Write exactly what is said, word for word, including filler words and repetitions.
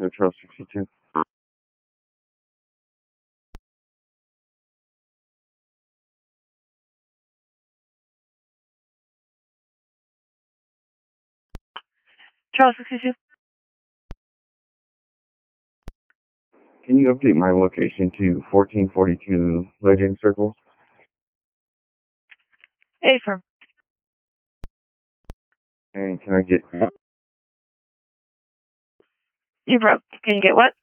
Hotel sixty-two. Charles sixty-two. Can you update my location to fourteen forty-two Legend Circle? Affirm. And can I get... You broke. Can you get what?